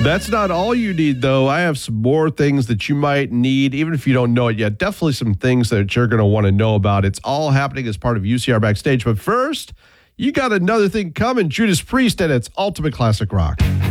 That's not all you need, though. I have some more things that you might need, even if you don't know it yet. Definitely some things that you're going to want to know about. It's all happening as part of UCR Backstage. But first, you got another thing coming. Judas Priest and its Ultimate Classic Rock.